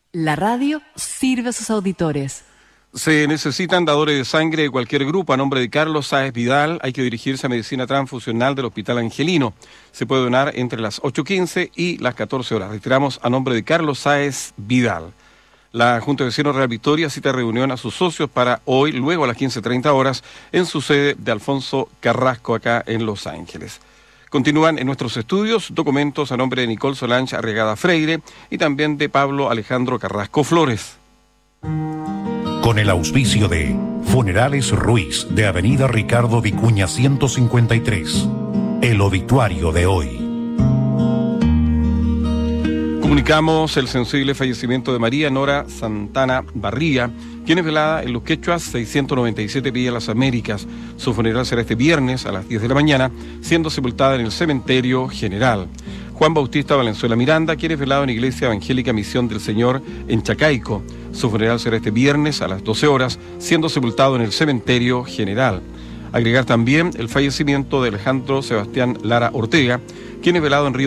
La radio sirve a sus auditores. Se necesitan dadores de sangre de cualquier grupo. A nombre de Carlos Sáez Vidal hay que dirigirse a Medicina Transfusional del Hospital Angelino. Se puede donar entre las 8:15 y las 14 horas. Reiteramos, a nombre de Carlos Sáez Vidal. La Junta de Vecinos Real Victoria cita reunión a sus socios para hoy, luego a las 15:30 horas, en su sede de Alfonso Carrasco, acá en Los Ángeles. Continúan en nuestros estudios documentos a nombre de Nicole Solange Arriagada Freire y también de Pablo Alejandro Carrasco Flores. Con el auspicio de Funerales Ruiz, de Avenida Ricardo Vicuña 153. El obituario de hoy. Comunicamos el sensible fallecimiento de María Nora Santana Barría, quien es velada en Los Quechuas 697 Villa Las Américas. Su funeral será este viernes a las 10 de la mañana, siendo sepultada en el Cementerio General. Juan Bautista Valenzuela Miranda, quien es velado en Iglesia Evangélica Misión del Señor en Chacaico. Su funeral será este viernes a las 12 horas, siendo sepultado en el Cementerio General. Agregar también el fallecimiento de Alejandro Sebastián Lara Ortega, quien es velado en Río